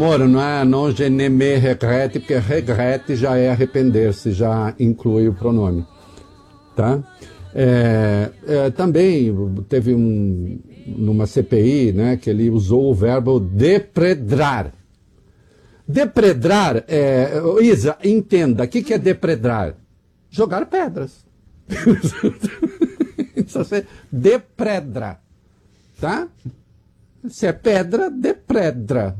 Moro, não é non je ne me regrette, porque regrette já é arrepender-se, já inclui o pronome. Tá? Também teve numa CPI, né, que ele usou o verbo depredrar. Depredrar, Isa, entenda, o que é depredrar? Jogar pedras. Você depredra, tá? Se é pedra, depredra.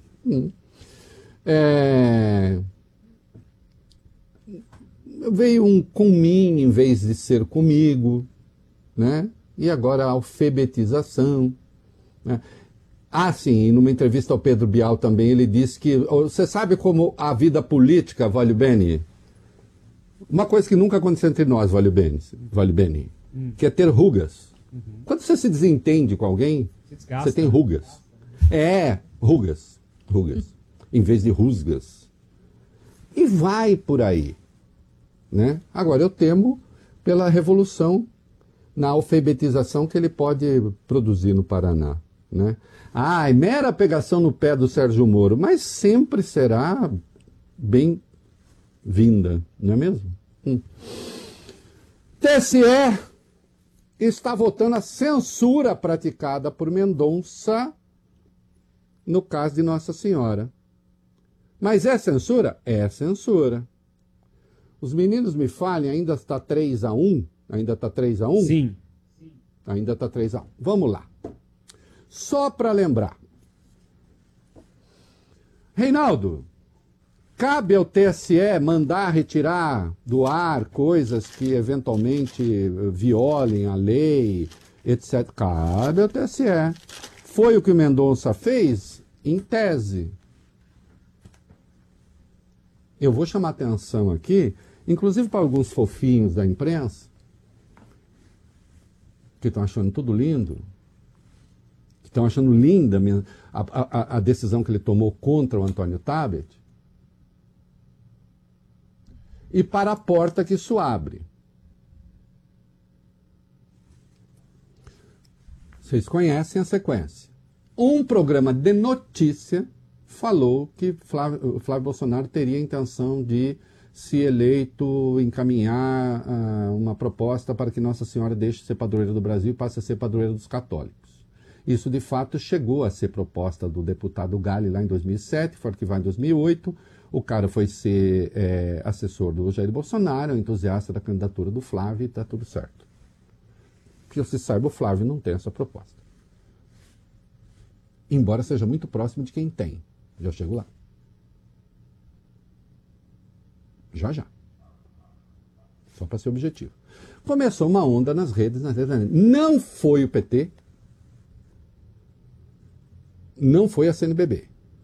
Veio um com mim em vez de ser comigo, né? E agora a alfabetização, né? Sim, numa entrevista ao Pedro Bial também, ele disse que, você sabe como a vida política, Valio Bene, uma coisa que nunca aconteceu entre nós, Valio Bene, que é ter rugas. Quando você se desentende com alguém, você tem rugas. Rugas, em vez de rusgas. E vai por aí, né? Agora, eu temo pela revolução na alfabetização que ele pode produzir no Paraná, né? Mera pegação no pé do Sérgio Moro, mas sempre será bem-vinda, não é mesmo? TSE está votando a censura praticada por Mendonça no caso de Nossa Senhora. Mas é censura? É censura. Os meninos me falem, ainda está 3-1? Ainda está 3-1? Sim. Ainda está 3-1. Vamos lá. Só para lembrar. Reinaldo, cabe ao TSE mandar retirar do ar coisas que eventualmente violem a lei, etc. Cabe ao TSE. Foi o que o Mendonça fez? Em tese. Eu vou chamar atenção aqui, inclusive para alguns fofinhos da imprensa, que estão achando tudo lindo, que estão achando linda a decisão que ele tomou contra o Antônio Tabet, e para a porta que isso abre. Vocês conhecem a sequência. Um programa de notícia falou que o Flávio Bolsonaro teria a intenção de, se eleito, encaminhar uma proposta para que Nossa Senhora deixe de ser padroeira do Brasil e passe a ser padroeira dos católicos. Isso, de fato, chegou a ser proposta do deputado Galli lá em 2007, foi arquivado em 2008. O cara foi ser assessor do Jair Bolsonaro, entusiasta da candidatura do Flávio, e está tudo certo. Que você saiba, o Flávio não tem essa proposta. Embora seja muito próximo de quem tem. Já chego lá. Já. Só para ser objetivo. Começou uma onda nas redes. Não foi o PT. Não foi a CNBB.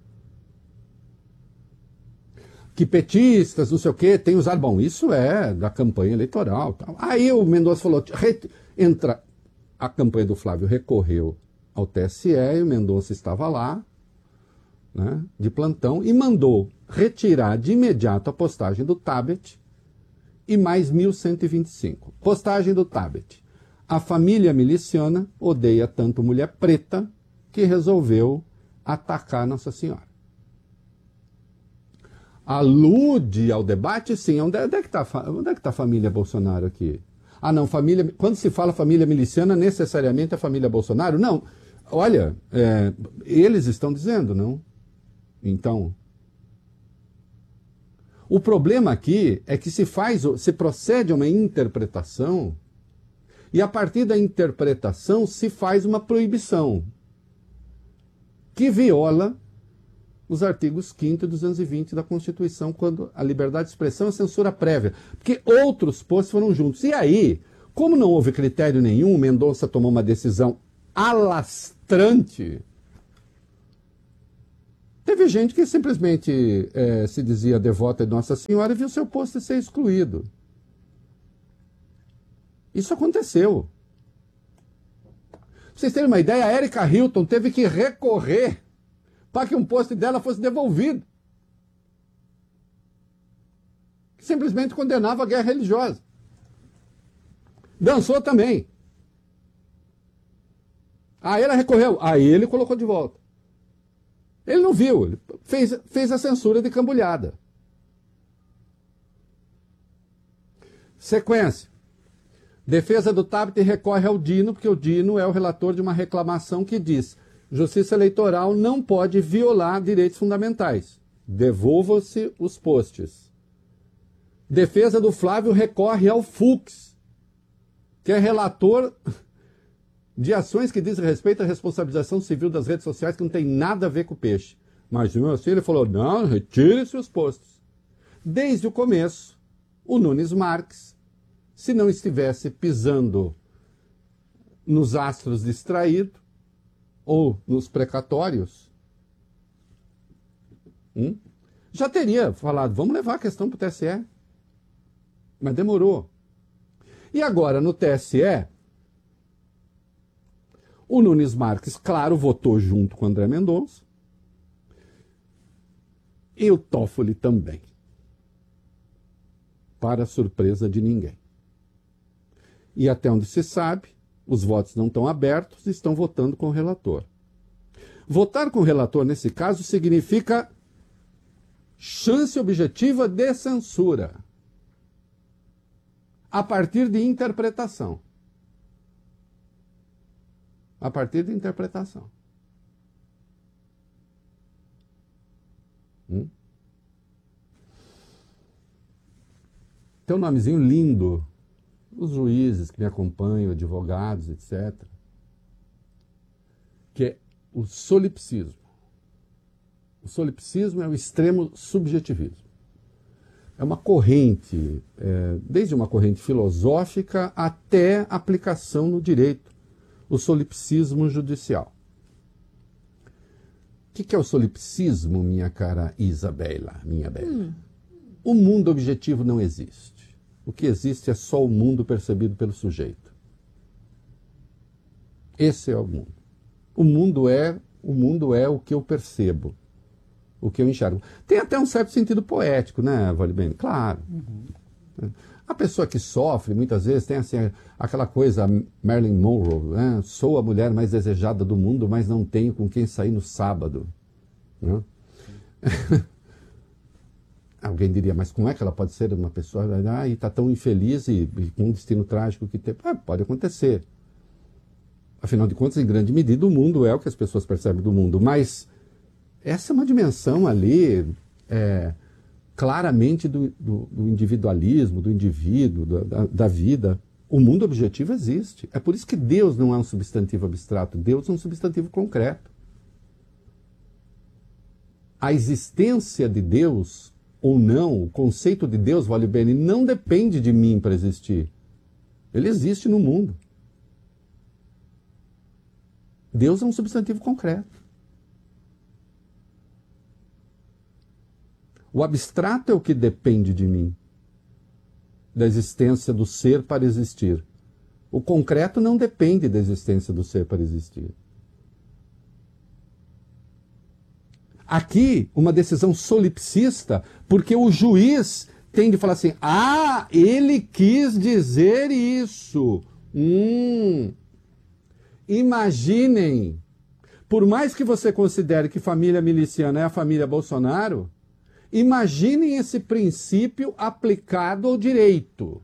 Que petistas, não sei o quê, tem usado. Bom, isso é da campanha eleitoral. Tal. Aí o Mendonça falou, a campanha do Flávio recorreu ao TSE, e o Mendonça estava lá, né, de plantão, e mandou retirar de imediato a postagem do Tabet e mais 1.125. Postagem do Tabet. A família miliciana odeia tanto mulher preta que resolveu atacar Nossa Senhora. Alude ao debate, sim. Onde é que está a família Bolsonaro aqui? Não, quando se fala família miliciana, necessariamente é a família Bolsonaro? Não. Olha, eles estão dizendo, não? Então, o problema aqui é que se procede a uma interpretação, e a partir da interpretação se faz uma proibição que viola os artigos 5º e 220 da Constituição, quando a liberdade de expressão é censura prévia. Porque outros postos foram juntos. E aí, como não houve critério nenhum, Mendonça tomou uma decisão alastrante. Teve gente que simplesmente se dizia devota de Nossa Senhora e viu seu posto ser excluído. Isso aconteceu. Pra vocês terem uma ideia, a Erika Hilton teve que recorrer para que um post dela fosse devolvido. Simplesmente condenava a guerra religiosa. Dançou também. Aí ela recorreu. Aí ele colocou de volta. Ele não viu, ele fez a censura de cambulhada. Sequência. Defesa do Tabet recorre ao Dino, porque o Dino é o relator de uma reclamação que diz: Justiça Eleitoral não pode violar direitos fundamentais. Devolva-se os postes. Defesa do Flávio recorre ao Fux, que é relator de ações que dizem respeito à responsabilização civil das redes sociais, que não tem nada a ver com o peixe. Mas assim ele falou: não, retire-se os postos. Desde o começo, o Nunes Marques, se não estivesse pisando nos astros distraídos ou nos precatórios, já teria falado: vamos levar a questão para o TSE. Mas demorou. E agora, no TSE, o Nunes Marques, claro, votou junto com o André Mendonça, e o Toffoli também, para surpresa de ninguém. E até onde se sabe, os votos não estão abertos, estão votando com o relator. Votar com o relator, nesse caso, significa chance objetiva de censura, a partir de interpretação. A partir de interpretação. Tem um nomezinho lindo. Os juízes que me acompanham, advogados, etc. Que é o solipsismo. O solipsismo é o extremo subjetivismo. É uma corrente, desde uma corrente filosófica até aplicação no direito. O solipsismo judicial. O que é o solipsismo, minha cara Isabela, minha bela? O mundo objetivo não existe. O que existe é só o mundo percebido pelo sujeito. Esse é o mundo. O mundo é o que eu percebo, o que eu enxergo. Tem até um certo sentido poético, né, Vale Bem? Claro. A pessoa que sofre, muitas vezes, tem assim, aquela coisa, Marilyn Monroe, né? Sou a mulher mais desejada do mundo, mas não tenho com quem sair no sábado. Né? Alguém diria, mas como é que ela pode ser uma pessoa e está tão infeliz e com um destino trágico que tem? Pode acontecer. Afinal de contas, em grande medida, o mundo é o que as pessoas percebem do mundo. Mas essa é uma dimensão ali claramente do individualismo, do indivíduo, da vida. O mundo objetivo existe. É por isso que Deus não é um substantivo abstrato. Deus é um substantivo concreto. A existência de Deus ou não, o conceito de Deus, vale bem, não depende de mim para existir. Ele existe no mundo. Deus é um substantivo concreto. O abstrato é o que depende de mim, da existência do ser para existir. O concreto não depende da existência do ser para existir. Aqui, uma decisão solipsista, porque o juiz tem de falar assim: ele quis dizer isso. Imaginem, por mais que você considere que família miliciana é a família Bolsonaro, imaginem esse princípio aplicado ao direito.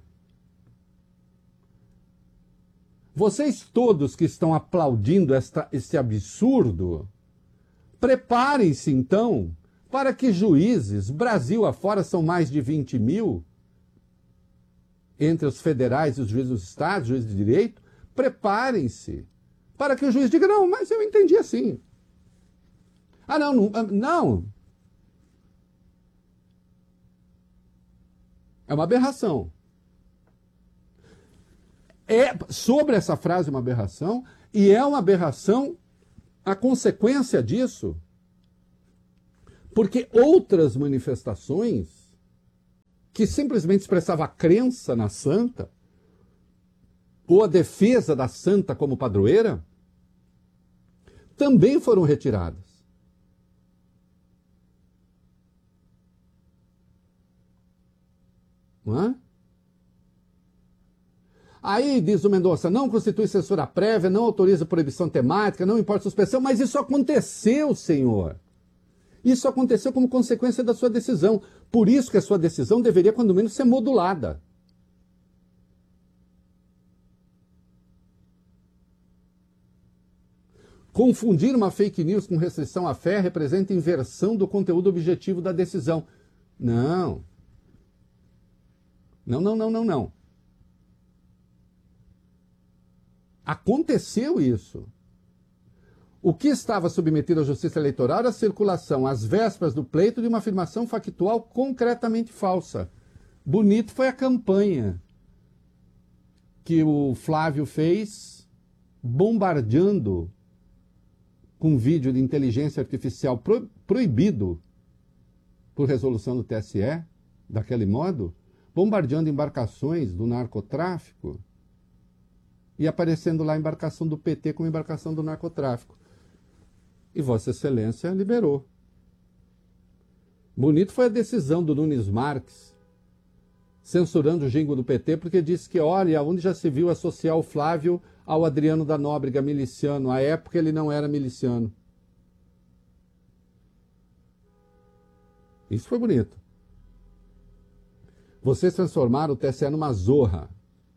Vocês todos que estão aplaudindo esse absurdo, preparem-se então para que juízes, Brasil afora são mais de 20 mil, entre os federais e os juízes dos estados, juízes de direito, preparem-se para que o juiz diga: não, mas eu entendi assim. Não. É uma aberração. Sobre essa frase, uma aberração, e é uma aberração a consequência disso, porque outras manifestações que simplesmente expressavam a crença na santa, ou a defesa da santa como padroeira, também foram retiradas. Não é? Aí, diz o Mendonça, não constitui censura prévia, não autoriza proibição temática, não importa suspensão, mas isso aconteceu, senhor. Isso aconteceu como consequência da sua decisão. Por isso que a sua decisão deveria, quando menos, ser modulada. Confundir uma fake news com restrição à fé representa inversão do conteúdo objetivo da decisão. Não. Não. Aconteceu isso. O que estava submetido à justiça eleitoral era a circulação, às vésperas do pleito, de uma afirmação factual concretamente falsa. Bonito foi a campanha que o Flávio fez, bombardeando com vídeo de inteligência artificial proibido por resolução do TSE, daquele modo, bombardeando embarcações do narcotráfico e aparecendo lá a embarcação do PT como embarcação do narcotráfico. E Vossa Excelência liberou. Bonito foi a decisão do Nunes Marques, censurando o jingle do PT, porque disse que, olha, onde já se viu associar o Flávio ao Adriano da Nóbrega, miliciano. À época ele não era miliciano. Isso foi bonito. Vocês transformaram o TSE numa zorra.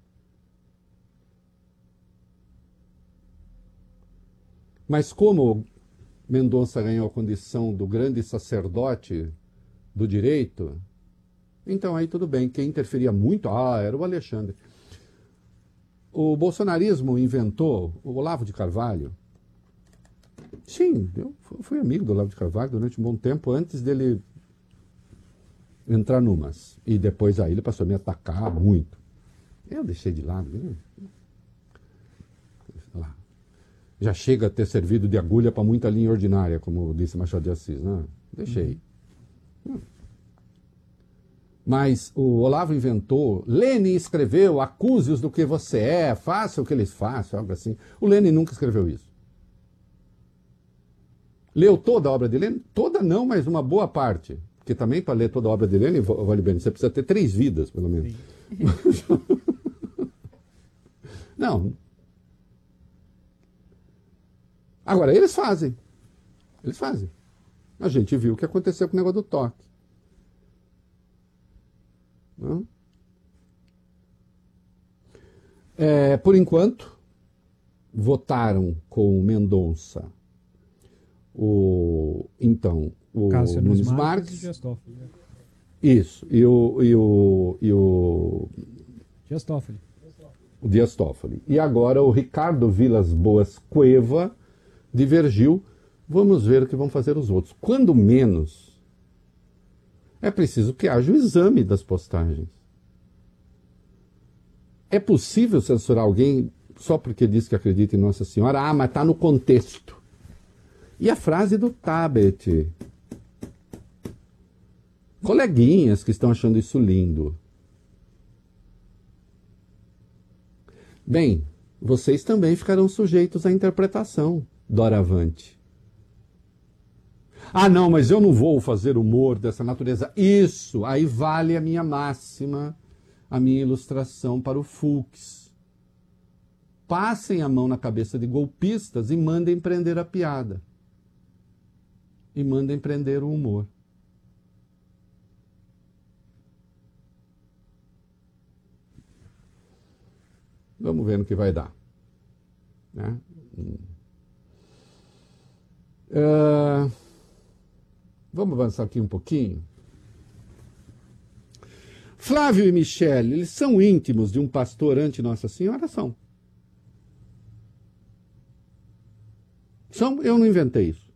Mas como Mendonça ganhou a condição do grande sacerdote do direito, então aí tudo bem. Quem interferia muito, era o Alexandre. O bolsonarismo inventou o Olavo de Carvalho. Sim, eu fui amigo do Olavo de Carvalho durante um bom tempo, antes dele entrar numas. E depois aí ele passou a me atacar muito. Eu deixei de lado. Lá. Já chega a ter servido de agulha para muita linha ordinária, como disse Machado de Assis. Não, deixei. Mas o Olavo inventou, Lenin escreveu, acuse-os do que você é, faça o que eles façam, algo assim. O Lenin nunca escreveu isso. Leu toda a obra de Lenin? Toda não, mas uma boa parte. Porque também para ler toda a obra de Lenin, vale bem, você precisa ter 3 vidas, pelo menos. Não. Agora, eles fazem. Eles fazem. A gente viu o que aconteceu com o negócio do toque. Por enquanto, votaram com o Mendonça o Nunes Marques. E Dias Toffoli. Isso. E o Dias Toffoli. O Dias Toffoli. E agora o Ricardo Vilas Boas Cueva divergiu. Vamos ver o que vão fazer os outros. Quando menos, é preciso que haja o exame das postagens. É possível censurar alguém só porque diz que acredita em Nossa Senhora? Mas está no contexto. E a frase do Tabet. Coleguinhas que estão achando isso lindo. Bem, vocês também ficarão sujeitos à interpretação, doravante. Não, mas eu não vou fazer humor dessa natureza. Isso, aí vale a minha máxima, a minha ilustração para o Fux. Passem a mão na cabeça de golpistas e mandem prender a piada. E mandem prender o humor. Vamos ver no que vai dar. Né? Vamos avançar aqui um pouquinho. Flávio e Michele, eles são íntimos de um pastor ante Nossa Senhora? São. Eu não inventei isso.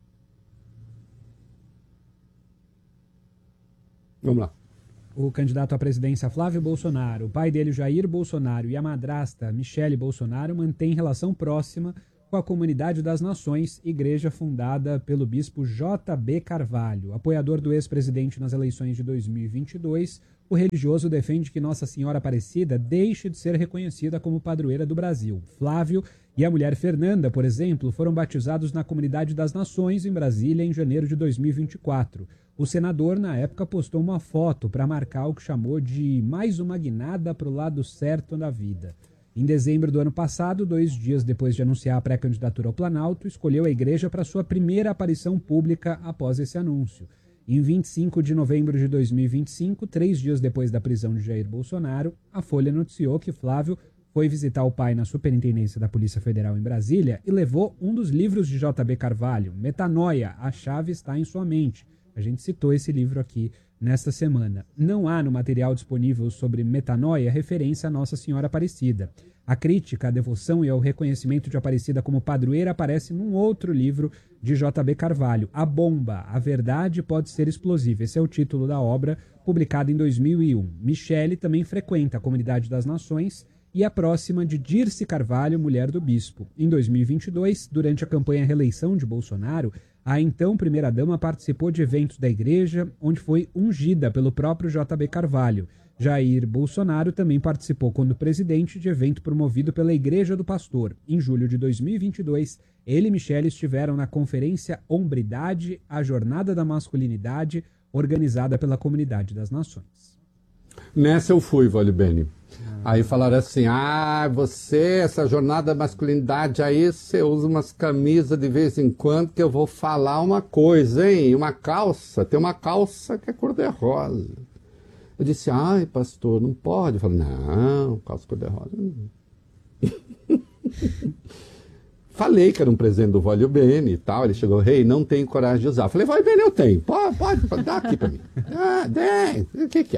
Vamos lá. O candidato à presidência Flávio Bolsonaro, o pai dele Jair Bolsonaro e a madrasta Michele Bolsonaro mantêm relação próxima com a Comunidade das Nações, igreja fundada pelo bispo J.B. Carvalho. Apoiador do ex-presidente nas eleições de 2022, o religioso defende que Nossa Senhora Aparecida deixe de ser reconhecida como padroeira do Brasil. Flávio e a mulher Fernanda, por exemplo, foram batizados na Comunidade das Nações, em Brasília, em janeiro de 2024. O senador, na época, postou uma foto para marcar o que chamou de mais uma guinada para o lado certo da vida. Em dezembro do ano passado, 2 dias depois de anunciar a pré-candidatura ao Planalto, escolheu a igreja para sua primeira aparição pública após esse anúncio. Em 25 de novembro de 2025, 3 dias depois da prisão de Jair Bolsonaro, a Folha noticiou que Flávio foi visitar o pai na Superintendência da Polícia Federal em Brasília e levou um dos livros de J.B. Carvalho, Metanoia, A Chave Está em Sua Mente. A gente citou esse livro aqui nesta semana. Não há no material disponível sobre Metanoia referência a Nossa Senhora Aparecida. A crítica à devoção e ao reconhecimento de Aparecida como padroeira aparece num outro livro de J.B. Carvalho, A Bomba, A Verdade Pode Ser Explosiva. Esse é o título da obra, publicada em 2001. Michele também frequenta a Comunidade das Nações e é próxima de Dirce Carvalho, mulher do bispo. Em 2022, durante a campanha reeleição de Bolsonaro, a então primeira-dama participou de eventos da igreja, onde foi ungida pelo próprio J.B. Carvalho. Jair Bolsonaro também participou, quando presidente, de evento promovido pela Igreja do Pastor. Em julho de 2022, ele e Michele estiveram na conferência Hombridade, a Jornada da Masculinidade, organizada pela Comunidade das Nações. Nessa eu fui, Vale Bene. Aí falaram assim, você, essa jornada da masculinidade aí, você usa umas camisas de vez em quando, que eu vou falar uma coisa, hein? Uma calça, tem uma calça que é cor-de-rosa. Eu disse, pastor, não pode. Eu falei, não, calça cor-de-rosa não. Falei que era um presente do Vale Bene e tal, ele chegou, não tenho coragem de usar. Eu falei, Vale Bene, eu tenho, pode, dá aqui pra mim. O que é?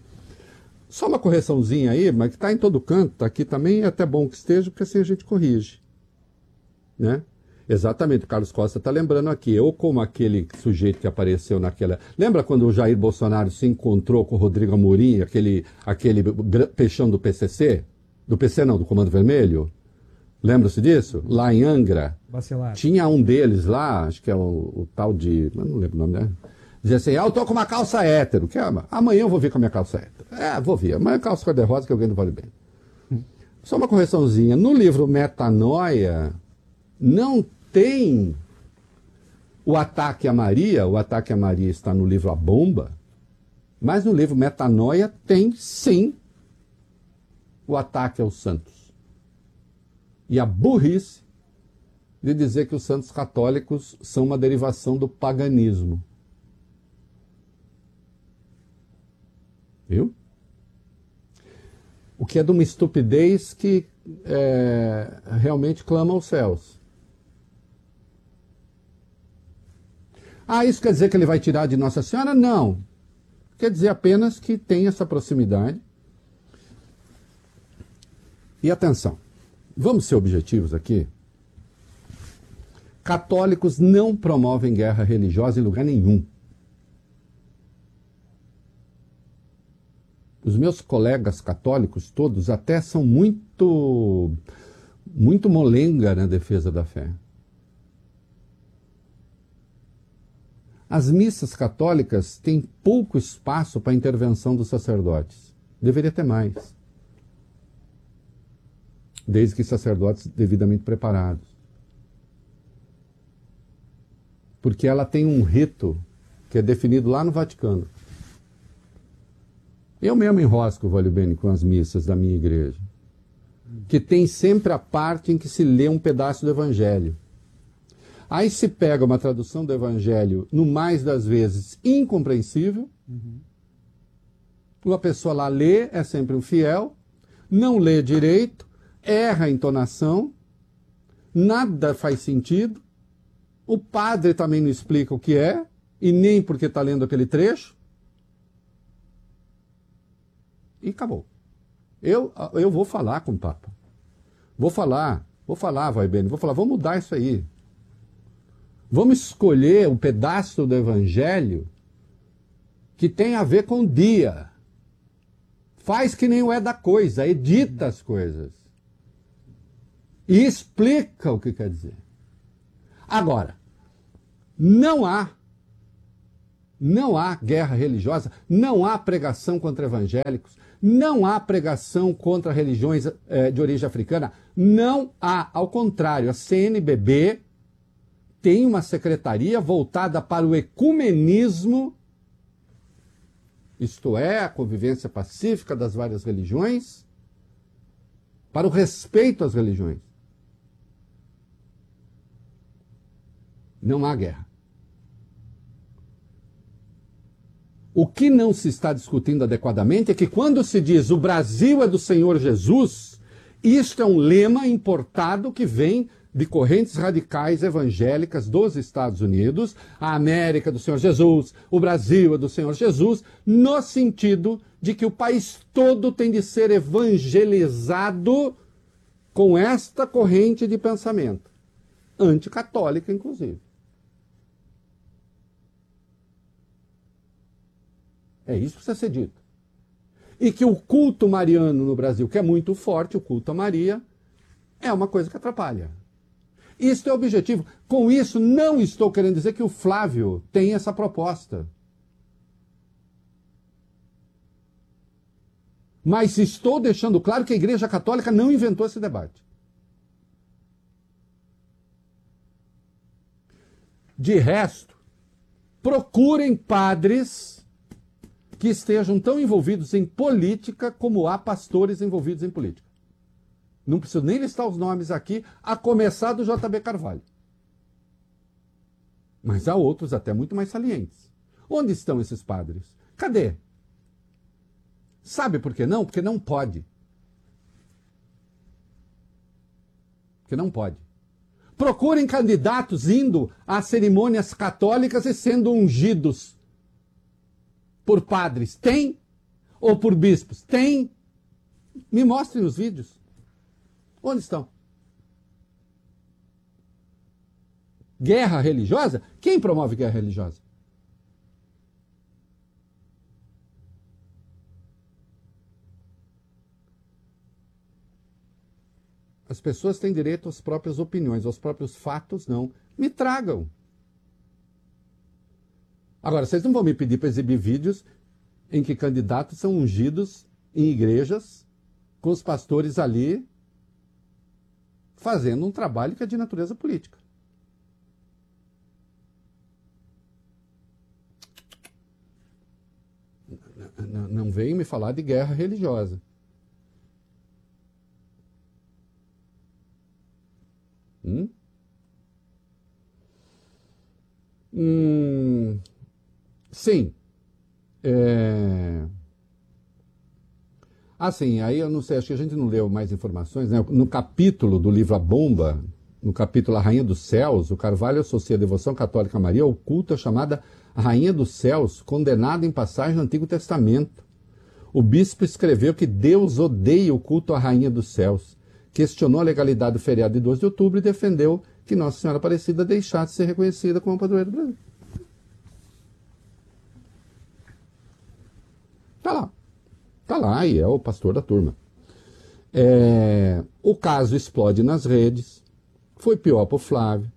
Só uma correçãozinha aí, mas que está em todo canto, tá aqui também, é até bom que esteja, porque assim a gente corrige. Né? Exatamente, o Carlos Costa está lembrando aqui, eu como aquele sujeito que apareceu naquela... Lembra quando o Jair Bolsonaro se encontrou com o Rodrigo Amorim, aquele peixão do PCC? Do PC não, do Comando Vermelho? Lembra-se disso? Lá em Angra. Bacelar. Tinha um deles lá, acho que é o tal de... Eu não lembro o nome, né? Dizia assim, eu tô com uma calça hétero. Que amanhã eu vou vir com a minha calça hétero. Vou vir. Amanhã a calça cor-de-rosa que eu ganho do Vale Bene. Só uma correçãozinha. No livro Metanoia, não tem o ataque a Maria. O ataque a Maria está no livro A Bomba. Mas no livro Metanoia tem, sim, o ataque aos santos. E a burrice de dizer que os santos católicos são uma derivação do paganismo. Viu? O que é de uma estupidez que realmente clama aos céus. Isso quer dizer que ele vai tirar de Nossa Senhora? Não. Quer dizer apenas que tem essa proximidade. E atenção, vamos ser objetivos aqui. Católicos não promovem guerra religiosa em lugar nenhum. Os meus colegas católicos todos até são muito molenga na defesa da fé. As missas católicas têm pouco espaço para a intervenção dos sacerdotes. Deveria ter mais. Desde que sacerdotes devidamente preparados. Porque ela tem um rito que é definido lá no Vaticano. Eu mesmo enrosco, Vale Bene, com as missas da minha igreja. Que tem sempre a parte em que se lê um pedaço do Evangelho. Aí se pega uma tradução do Evangelho, no mais das vezes, incompreensível. Uma pessoa lá lê, é sempre um fiel, não lê direito, erra a entonação, nada faz sentido, o padre também não explica o que é, e nem porque está lendo aquele trecho, e acabou. Eu vou falar com o Papa. Vou falar, Vai Bene, vou falar, vamos mudar isso aí. Vamos escolher um pedaço do Evangelho que tem a ver com o dia. Faz que nem o é da coisa, edita as coisas. E explica o que quer dizer. Agora, não há guerra religiosa, não há pregação contra evangélicos, não há pregação contra religiões de origem africana, não há, ao contrário, a CNBB tem uma secretaria voltada para o ecumenismo, isto é, a convivência pacífica das várias religiões, para o respeito às religiões. Não há guerra. O que não se está discutindo adequadamente é que quando se diz o Brasil é do Senhor Jesus, isto é um lema importado que vem de correntes radicais evangélicas dos Estados Unidos, a América do Senhor Jesus, o Brasil é do Senhor Jesus, no sentido de que o país todo tem de ser evangelizado com esta corrente de pensamento, anticatólica inclusive. É isso que precisa ser dito. E que o culto mariano no Brasil, que é muito forte, o culto a Maria, é uma coisa que atrapalha. Isso é o objetivo. Com isso, não estou querendo dizer que o Flávio tem essa proposta. Mas estou deixando claro que a Igreja Católica não inventou esse debate. De resto, procurem padres que estejam tão envolvidos em política como há pastores envolvidos em política. Não preciso nem listar os nomes aqui, a começar do JB Carvalho. Mas há outros até muito mais salientes. Onde estão esses padres? Cadê? Sabe por que não? Porque não pode. Porque não pode. Procurem candidatos indo a cerimônias católicas e sendo ungidos por padres. Tem? Ou por bispos? Tem? Me mostrem os vídeos. Onde estão? Guerra religiosa? Quem promove guerra religiosa? As pessoas têm direito às próprias opiniões, aos próprios fatos, não. Me tragam. Agora, vocês não vão me pedir para exibir vídeos em que candidatos são ungidos em igrejas com os pastores ali fazendo um trabalho que é de natureza política. Não venham me falar de guerra religiosa. Sim. Assim, aí eu não sei, acho que a gente não leu mais informações, né? No capítulo do livro A Bomba, no capítulo A Rainha dos Céus, o Carvalho associa a devoção católica a Maria ao culto chamada Rainha dos Céus, condenada em passagem no Antigo Testamento. O bispo escreveu que Deus odeia o culto à Rainha dos Céus, questionou a legalidade do feriado de 12 de outubro e defendeu que Nossa Senhora Aparecida deixasse de ser reconhecida como padroeira do Brasil. Tá lá e é o pastor da turma. O caso explode nas redes, foi pior para o Flávio.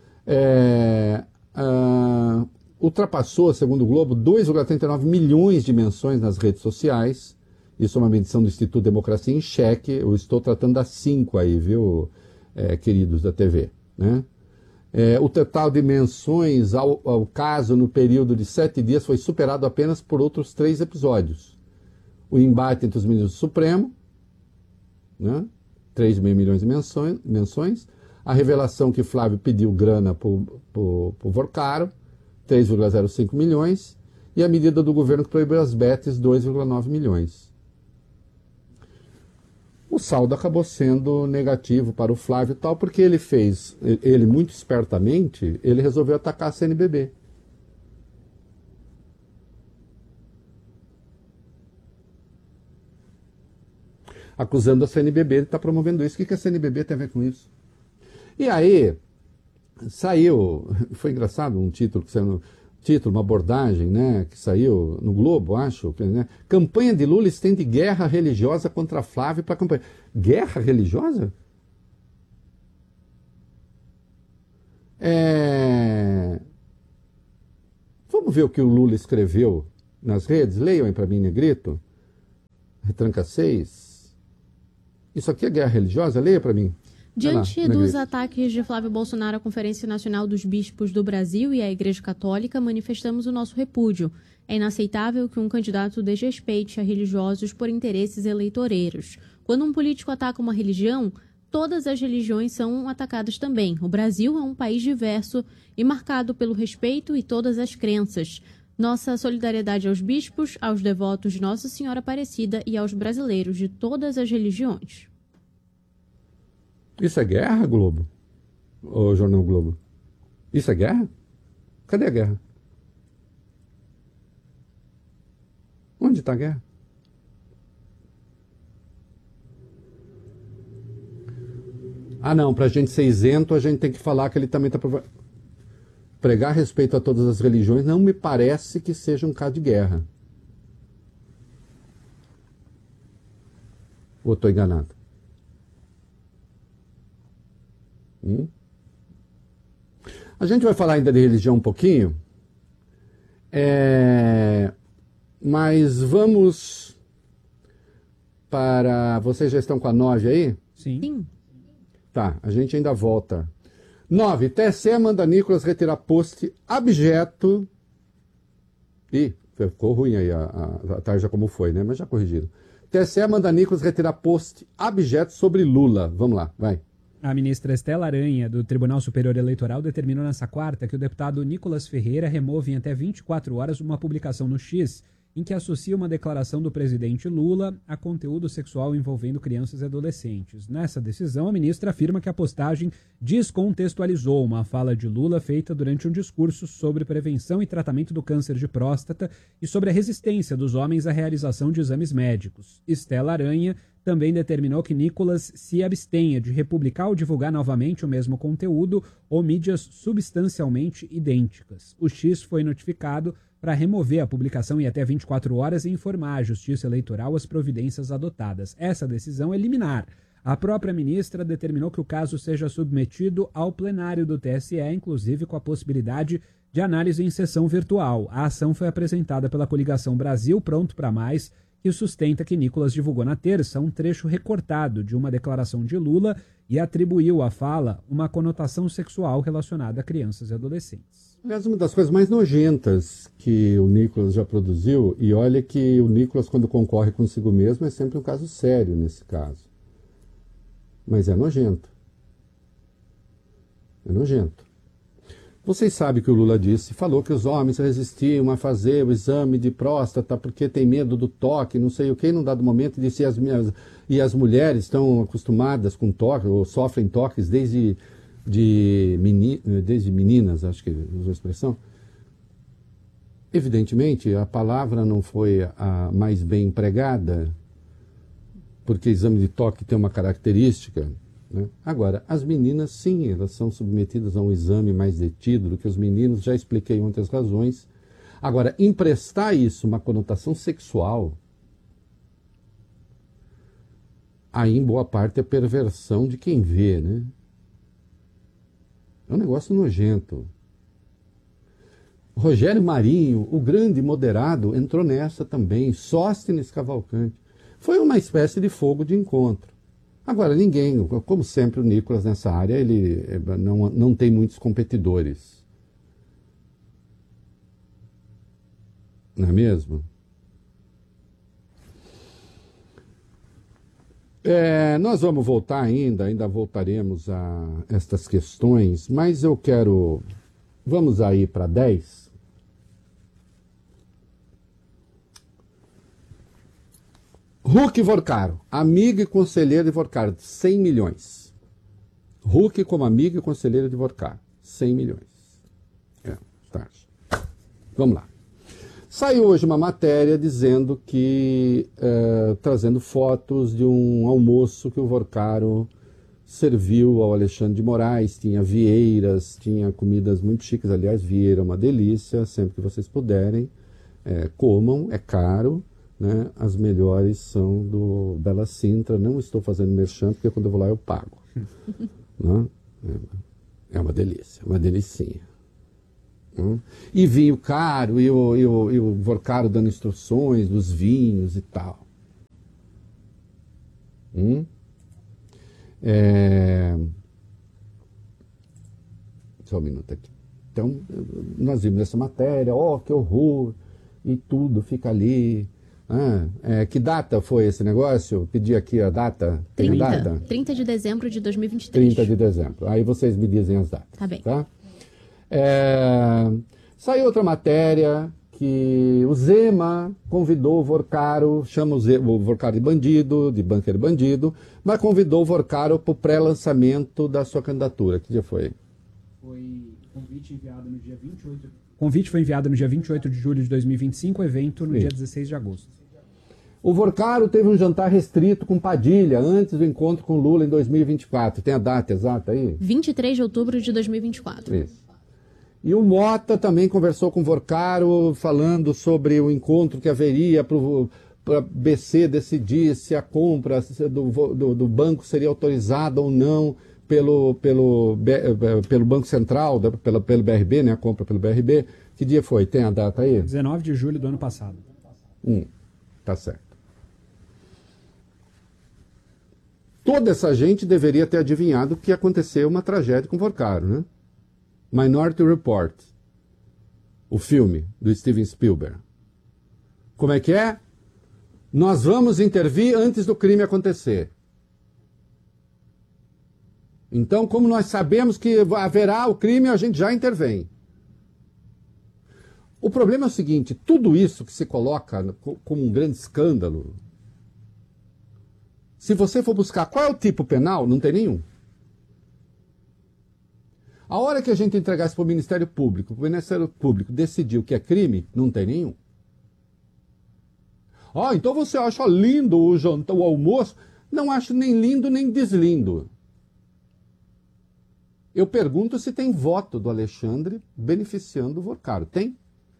Ultrapassou, segundo o Globo, 2,39 milhões de menções nas redes sociais. Isso é uma medição do Instituto Democracia em Cheque. Eu estou tratando das 5 aí, viu, queridos da TV, né? O total de menções ao caso no período de 7 dias foi superado apenas por outros 3 episódios. O embate entre os ministros do Supremo, né? 3,5 milhões de menções. A revelação que Flávio pediu grana para o Vorcaro, 3,05 milhões. E a medida do governo que proibiu as betes, 2,9 milhões. O saldo acabou sendo negativo para o Flávio e tal, porque ele muito espertamente, ele resolveu atacar a CNBB. Acusando a CNBB de estar promovendo isso. O que a CNBB tem a ver com isso? E aí, saiu, foi engraçado um título, uma abordagem, né, que saiu no Globo, acho, né? Campanha de Lula estende guerra religiosa contra Flávio para a campanha. Guerra religiosa? Vamos ver o que o Lula escreveu nas redes? Leiam aí para mim, negrito. Retranca 6. Isso aqui é guerra religiosa? Leia para mim. Diante dos ataques de Flávio Bolsonaro à Conferência Nacional dos Bispos do Brasil e à Igreja Católica, manifestamos o nosso repúdio. É inaceitável que um candidato desrespeite a religiosos por interesses eleitoreiros. Quando um político ataca uma religião, todas as religiões são atacadas também. O Brasil é um país diverso e marcado pelo respeito e todas as crenças. Nossa solidariedade aos bispos, aos devotos de Nossa Senhora Aparecida e aos brasileiros de todas as religiões. Isso é guerra, Globo? Ô, Jornal Globo? Isso é guerra? Cadê a guerra? Onde está a guerra? Ah, não, para a gente ser isento, a gente tem que falar que ele também está... Pregar respeito a todas as religiões não me parece que seja um caso de guerra. Ou estou enganado? A gente vai falar ainda de religião um pouquinho, mas vamos para... Vocês já estão com a 9 aí? Sim. Tá, a gente ainda volta. 9. TSE manda Nicolas retirar post abjeto. Ih, ficou ruim aí a tarja como foi, né? Mas já corrigiram. TSE manda Nicolas retirar post abjeto sobre Lula. Vamos lá, vai. A ministra Estela Aranha, do Tribunal Superior Eleitoral, determinou nesta quarta que o deputado Nicolas Ferreira remove em até 24 horas uma publicação no X em que associa uma declaração do presidente Lula a conteúdo sexual envolvendo crianças e adolescentes. Nessa decisão, a ministra afirma que a postagem descontextualizou uma fala de Lula feita durante um discurso sobre prevenção e tratamento do câncer de próstata e sobre a resistência dos homens à realização de exames médicos. Estela Aranha também determinou que Nicolas se abstenha de republicar ou divulgar novamente o mesmo conteúdo ou mídias substancialmente idênticas. O X foi notificado para remover a publicação em até 24 horas e informar a Justiça Eleitoral as providências adotadas. Essa decisão é liminar. A própria ministra determinou que o caso seja submetido ao plenário do TSE, inclusive com a possibilidade de análise em sessão virtual. A ação foi apresentada pela coligação Brasil Pronto para Mais, que sustenta que Nicolas divulgou na terça um trecho recortado de uma declaração de Lula e atribuiu à fala uma conotação sexual relacionada a crianças e adolescentes. Aliás, uma das coisas mais nojentas que o Nicolas já produziu, e olha que o Nicolas, quando concorre consigo mesmo, é sempre um caso sério nesse caso. Mas é nojento. É nojento. Vocês sabem que o Lula falou que os homens resistiam a fazer o exame de próstata porque tem medo do toque, não sei o que, num dado momento disse e as mulheres estão acostumadas com toque, ou sofrem toques desde meninas, acho que usou a expressão. Evidentemente, a palavra não foi a mais bem empregada, porque exame de toque tem uma característica, né? Agora, as meninas, sim, elas são submetidas a um exame mais detido do que os meninos, já expliquei muitas razões. Agora, emprestar isso uma conotação sexual, aí em boa parte é perversão de quem vê, né? É um negócio nojento. Rogério Marinho, o grande moderado, entrou nessa também, Sóstenes Cavalcante. Foi uma espécie de fogo de encontro. Agora, ninguém, como sempre o Nicolas nessa área, ele não tem muitos competidores. Não é mesmo? Nós vamos voltar ainda voltaremos a estas questões, mas eu quero... Vamos aí para 10. Huck Vorcaro, amigo e conselheiro de Vorcaro, 100 milhões. Huck como amigo e conselheiro de Vorcaro, 100 milhões. Tá. Vamos lá. Saiu hoje uma matéria dizendo que, trazendo fotos de um almoço que o Vorcaro serviu ao Alexandre de Moraes, tinha vieiras, tinha comidas muito chiques, aliás, vieira é uma delícia, sempre que vocês puderem, comam, é caro, né? As melhores são do Bela Sintra, não estou fazendo merchan, porque quando eu vou lá eu pago. Né? É uma delícia, uma delicinha. E vinho caro, e o Vorcaro dando instruções dos vinhos e tal. Só um minuto aqui. Então, nós vimos essa matéria, que horror, e tudo fica ali, Que data foi esse negócio? Pedi aqui a data. Tem a data? 30 de dezembro de 2023. 30 de dezembro. Aí vocês me dizem as datas. Tá bem. Tá? Saiu outra matéria que o Zema convidou o Vorcaro, chama o Vorcaro de bandido, de bunker bandido, mas convidou o Vorcaro para o pré-lançamento da sua candidatura. Que dia foi? Foi convite enviado no dia 28. O convite foi enviado no dia 28 de julho de 2025, evento no dia 16 de agosto. O Vorcaro teve um jantar restrito com Padilha antes do encontro com Lula em 2024. Tem a data exata aí? 23 de outubro de 2024. Isso. E o Mota também conversou com o Vorcaro, falando sobre o encontro que haveria para a BC decidir se a compra do banco seria autorizada ou não pelo Banco Central, pelo BRB, né, a compra pelo BRB. Que dia foi? Tem a data aí? 19 de julho do ano passado. Tá certo. Toda essa gente deveria ter adivinhado que ia acontecer uma tragédia com o Vorcaro, né? Minority Report, o filme do Steven Spielberg. Como é que é? Nós vamos intervir antes do crime acontecer. Então, como nós sabemos que haverá o crime, a gente já intervém. O problema é o seguinte, tudo isso que se coloca como um grande escândalo, se você for buscar qual é o tipo penal, não tem nenhum. A hora que a gente entregar isso para o Ministério Público, o Ministério Público decidiu que é crime, não tem nenhum. Então você acha lindo o jantar, o almoço? Não acho nem lindo nem deslindo. Eu pergunto se tem voto do Alexandre beneficiando o Vorcaro. Tem?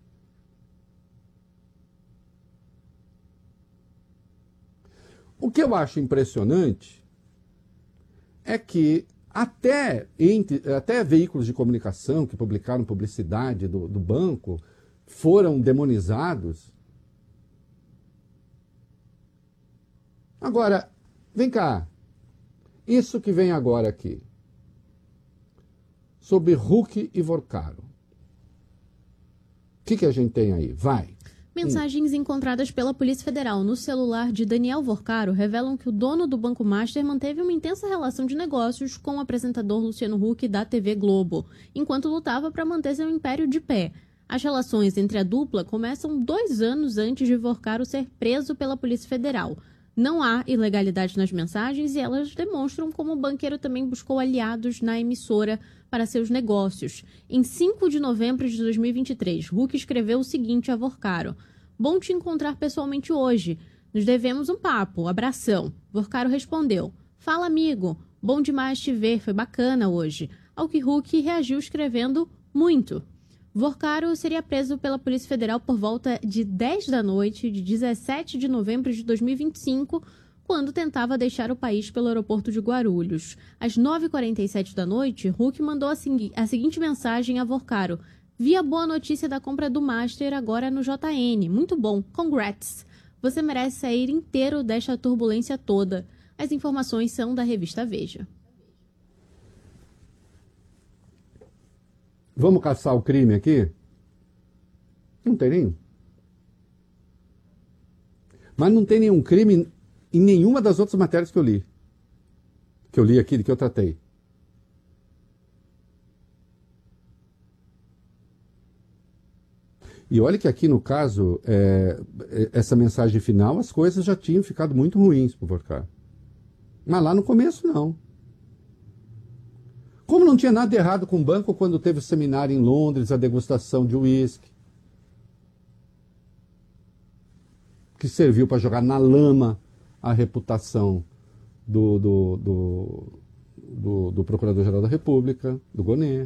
O que eu acho impressionante é que até veículos de comunicação que publicaram publicidade do banco foram demonizados. Agora, vem cá. Isso que vem agora aqui, sobre Huck e Vorcaro. O que a gente tem aí? Vai. Mensagens encontradas pela Polícia Federal no celular de Daniel Vorcaro revelam que o dono do Banco Master manteve uma intensa relação de negócios com o apresentador Luciano Huck da TV Globo, enquanto lutava para manter seu império de pé. As relações entre a dupla começam 2 anos antes de Vorcaro ser preso pela Polícia Federal. Não há ilegalidade nas mensagens e elas demonstram como o banqueiro também buscou aliados na emissora para seus negócios. Em 5 de novembro de 2023, Huck escreveu o seguinte a Vorcaro: "Bom te encontrar pessoalmente hoje. Nos devemos um papo. Abração." Vorcaro respondeu: "Fala, amigo. Bom demais te ver. Foi bacana hoje." Ao que Huck reagiu escrevendo: "Muito." Vorcaro seria preso pela Polícia Federal por volta de 10 da noite de 17 de novembro de 2025, quando tentava deixar o país pelo aeroporto de Guarulhos. Às 9h47 da noite, Huck mandou a seguinte mensagem a Vorcaro: "Vi a boa notícia da compra do Master agora no JN. Muito bom. Congrats. Você merece sair inteiro desta turbulência toda." As informações são da revista Veja. Vamos caçar o crime aqui? Não tem nenhum. Mas não tem nenhum crime em nenhuma das outras matérias que eu li. Que eu li aqui, que eu tratei. E olha que aqui no caso, essa mensagem final, as coisas já tinham ficado muito ruins para o Vorcaro. Mas lá no começo não. Como não tinha nada de errado com o banco quando teve o seminário em Londres, a degustação de uísque, que serviu para jogar na lama a reputação do Procurador-Geral da República, do Gonet.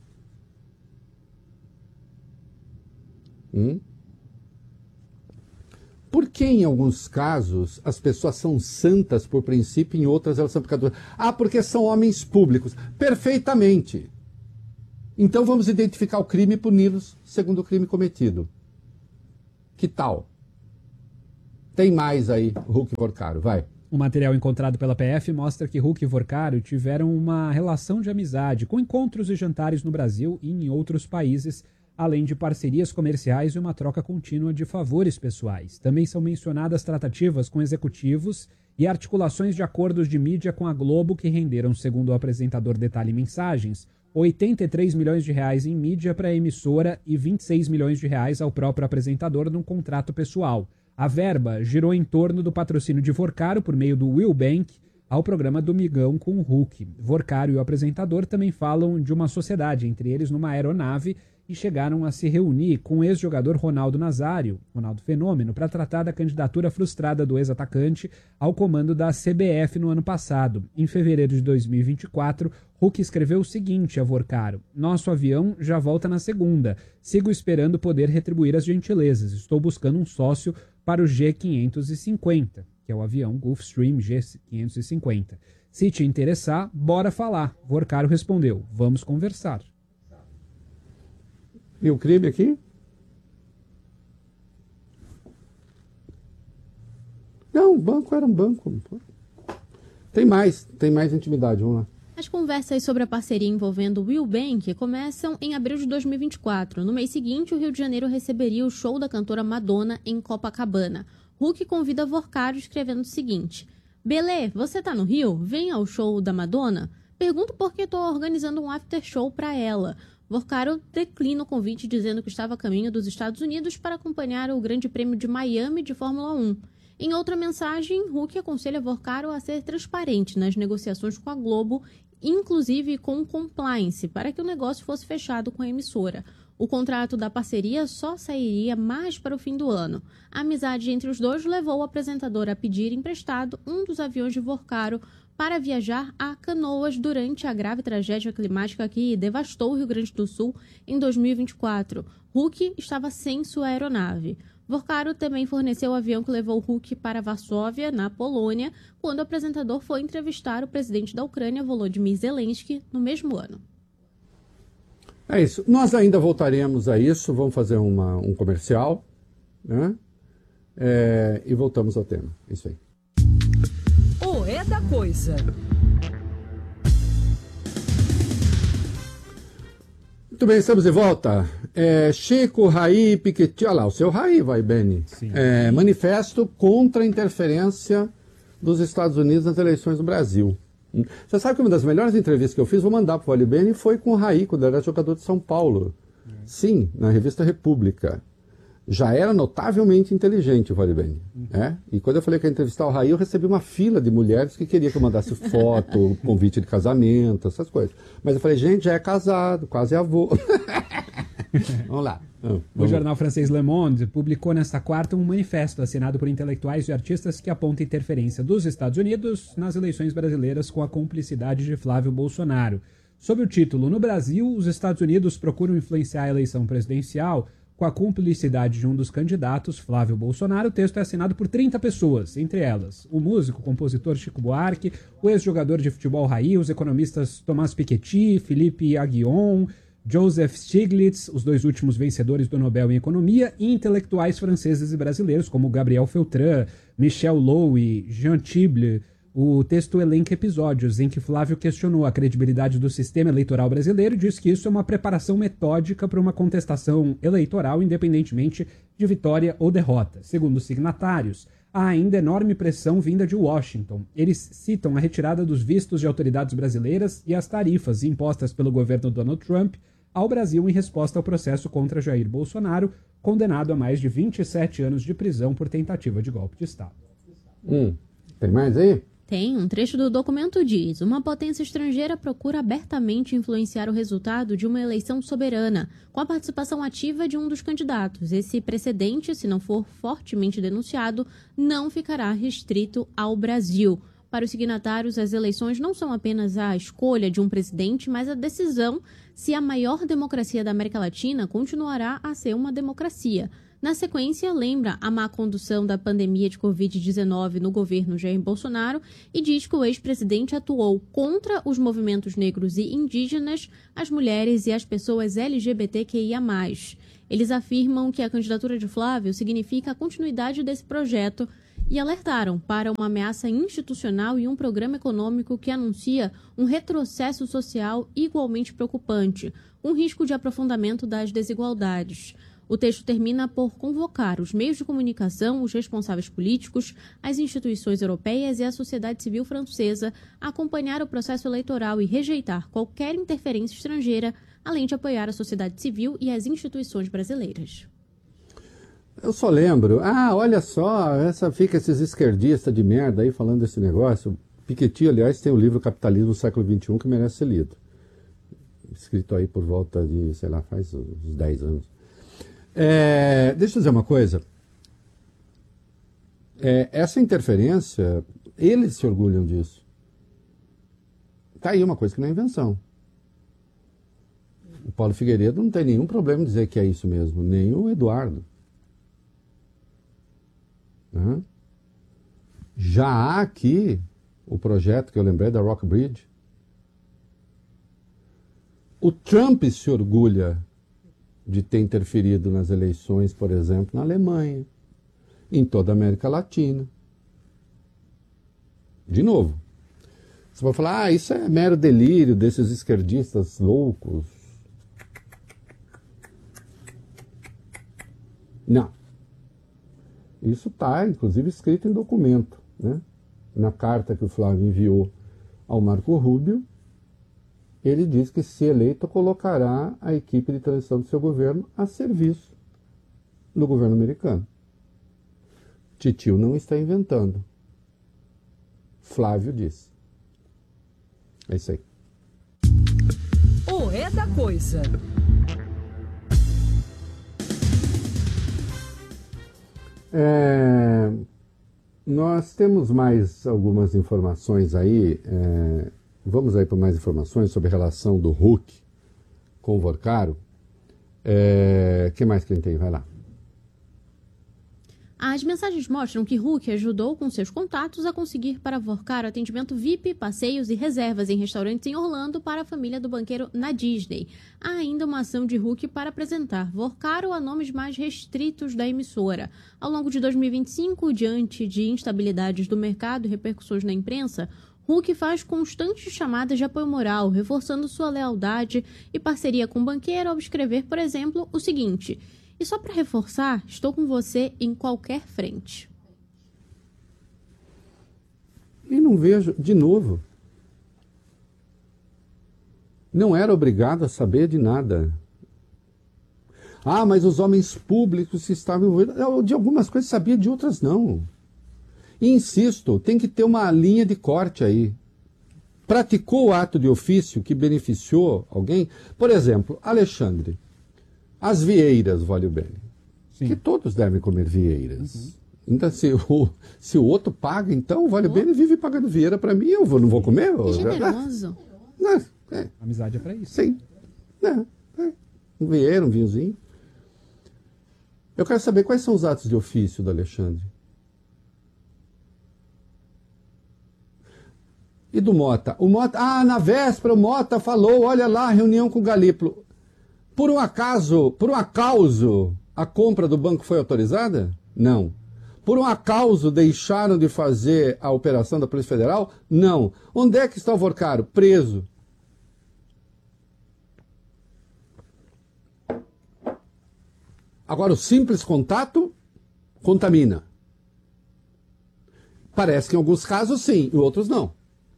Por que em alguns casos as pessoas são santas por princípio e em outras elas são pecadoras? Porque são homens públicos. Perfeitamente. Então vamos identificar o crime e puni-los segundo o crime cometido. Que tal? Tem mais aí, Huck e Vorcaro, vai. O material encontrado pela PF mostra que Huck e Vorcaro tiveram uma relação de amizade, com encontros e jantares no Brasil e em outros países, além de parcerias comerciais e uma troca contínua de favores pessoais. Também são mencionadas tratativas com executivos e articulações de acordos de mídia com a Globo que renderam, segundo o apresentador Detalhe Mensagens, R$83 milhões em mídia para a emissora e R$26 milhões ao próprio apresentador num contrato pessoal. A verba girou em torno do patrocínio de Vorcaro por meio do Will Bank ao programa Domingão com o Hulk. Vorcaro e o apresentador também falam de uma sociedade, entre eles numa aeronave, e chegaram a se reunir com o ex-jogador Ronaldo Nazário, Ronaldo Fenômeno, para tratar da candidatura frustrada do ex-atacante ao comando da CBF no ano passado. Em fevereiro de 2024, Hulk escreveu o seguinte a Vorcaro: "Nosso avião já volta na segunda. Sigo esperando poder retribuir as gentilezas. Estou buscando um sócio para o G550, que é o avião Gulfstream G550. Se te interessar, bora falar." Vorcaro respondeu: "Vamos conversar." E o crime aqui? Não, o banco era um banco. Tem mais intimidade, vamos lá. As conversas sobre a parceria envolvendo o Will Bank começam em abril de 2024. No mês seguinte, o Rio de Janeiro receberia o show da cantora Madonna em Copacabana. Hulk convida Vorcaro escrevendo o seguinte: "Belê, você tá no Rio? Vem ao show da Madonna? Pergunto porque tô organizando um after show pra ela." Vorcaro declina o convite dizendo que estava a caminho dos Estados Unidos para acompanhar o Grande Prêmio de Miami de Fórmula 1. Em outra mensagem, Hulk aconselha Vorcaro a ser transparente nas negociações com a Globo, inclusive com compliance, para que o negócio fosse fechado com a emissora. O contrato da parceria só sairia mais para o fim do ano. A amizade entre os dois levou o apresentador a pedir emprestado um dos aviões de Vorcaro para viajar a Canoas durante a grave tragédia climática que devastou o Rio Grande do Sul em 2024. Hulk estava sem sua aeronave. Vorcaro também forneceu o avião que levou Hulk para Varsóvia, na Polônia, quando o apresentador foi entrevistar o presidente da Ucrânia, Volodymyr Zelensky, no mesmo ano. É isso. Nós ainda voltaremos a isso, vamos fazer um comercial, né? E voltamos ao tema. Isso aí. O É da Coisa. Muito bem, estamos de volta. Chico, Raí, Piketty, olha lá, o seu Raí vai, Beni. Manifesto contra a interferência dos Estados Unidos nas eleições do Brasil. Você sabe que uma das melhores entrevistas que eu fiz, vou mandar para o Vale Beni, foi com o Raí, quando ele era jogador de São Paulo. Sim, na revista República. Já era notavelmente inteligente o Vale Beni. E quando eu falei que ia entrevistar o Raí, eu recebi uma fila de mulheres que queriam que eu mandasse foto, convite de casamento, essas coisas. Mas eu falei, gente, já é casado, quase avô. Vamos lá. O jornal francês Le Monde publicou nesta quarta um manifesto assinado por intelectuais e artistas que aponta interferência dos Estados Unidos nas eleições brasileiras com a cumplicidade de Flávio Bolsonaro. Sob o título "No Brasil, os Estados Unidos procuram influenciar a eleição presidencial com a cumplicidade de um dos candidatos, Flávio Bolsonaro", o texto é assinado por 30 pessoas, entre elas o músico, compositor Chico Buarque, o ex-jogador de futebol Raí, os economistas Tomás Piketty, Philippe Aghion, Joseph Stiglitz, os dois últimos vencedores do Nobel em Economia, e intelectuais franceses e brasileiros como Gabriel Feltrin, Michel Lou e Jean Tible. O texto elenca episódios em que Flávio questionou a credibilidade do sistema eleitoral brasileiro e diz que isso é uma preparação metódica para uma contestação eleitoral, independentemente de vitória ou derrota. Segundo os signatários, há ainda enorme pressão vinda de Washington. Eles citam a retirada dos vistos de autoridades brasileiras e as tarifas impostas pelo governo Donald Trump ao Brasil em resposta ao processo contra Jair Bolsonaro, condenado a mais de 27 anos de prisão por tentativa de golpe de Estado. Tem mais aí? Tem, um trecho do documento diz: "Uma potência estrangeira procura abertamente influenciar o resultado de uma eleição soberana, com a participação ativa de um dos candidatos. Esse precedente, se não for fortemente denunciado, não ficará restrito ao Brasil." Para os signatários, as eleições não são apenas a escolha de um presidente, mas a decisão se a maior democracia da América Latina continuará a ser uma democracia. Na sequência, lembra a má condução da pandemia de Covid-19 no governo Jair Bolsonaro e diz que o ex-presidente atuou contra os movimentos negros e indígenas, as mulheres e as pessoas LGBTQIA+. Eles afirmam que a candidatura de Flávio significa a continuidade desse projeto e alertaram para uma ameaça institucional e um programa econômico que anuncia um retrocesso social igualmente preocupante, um risco de aprofundamento das desigualdades. O texto termina por convocar os meios de comunicação, os responsáveis políticos, as instituições europeias e a sociedade civil francesa a acompanhar o processo eleitoral e rejeitar qualquer interferência estrangeira, além de apoiar a sociedade civil e as instituições brasileiras. Eu só lembro, olha só, fica esses esquerdistas de merda aí falando desse negócio. Piketty, aliás, tem o livro Capitalismo do século XXI que merece ser lido. Escrito aí por volta de, sei lá, faz uns 10 anos. Deixa eu dizer uma coisa. Essa interferência, eles se orgulham disso. Tá aí uma coisa que não é invenção. O Paulo Figueiredo não tem nenhum problema em dizer que é isso mesmo, nem o Eduardo. Já há aqui o projeto que eu lembrei da Rockbridge. O Trump se orgulha de ter interferido nas eleições, por exemplo, na Alemanha, em toda a América Latina. De novo, você vai falar, isso é mero delírio desses esquerdistas loucos. Não. Isso está, inclusive, escrito em documento, né? Na carta que o Flávio enviou ao Marco Rubio, ele diz que, se eleito, colocará a equipe de transição do seu governo a serviço do governo americano. Titio não está inventando. Flávio disse. É isso aí. O É da Coisa. Nós temos mais algumas informações aí. Vamos aí para mais informações sobre a relação do Huck com o Vorcaro. O que mais que a gente tem? Vai lá. As mensagens mostram que Huck ajudou com seus contatos a conseguir para Vorcaro atendimento VIP, passeios e reservas em restaurantes em Orlando para a família do banqueiro na Disney. Há ainda uma ação de Huck para apresentar Vorcaro a nomes mais restritos da emissora. Ao longo de 2025, diante de instabilidades do mercado e repercussões na imprensa, Huck faz constantes chamadas de apoio moral, reforçando sua lealdade e parceria com o banqueiro ao escrever, por exemplo, o seguinte: "E só para reforçar, estou com você em qualquer frente." E não vejo, de novo, não era obrigado a saber de nada. Mas os homens públicos que estavam envolvidos, de algumas coisas sabia, de outras não. E insisto, tem que ter uma linha de corte aí. Praticou o ato de ofício que beneficiou alguém? Por exemplo, Alexandre, as vieiras, vale bem. Que todos devem comer vieiras. Então, se o outro paga, então, vale bem, ele vive pagando vieira para mim, eu não vou comer? Que generoso. Amizade é para isso. Sim. Um vieiro, um vinhozinho. Eu quero saber quais são os atos de ofício do Alexandre. E do Mota? O Mota, na véspera o Mota falou, olha lá, reunião com o Galípolo. Por um acaso, a compra do banco foi autorizada? Não. Por um acaso deixaram de fazer a operação da Polícia Federal? Não. Onde é que está o Vorcaro? Preso. Agora, o simples contato contamina. Parece que em alguns casos sim, em outros não.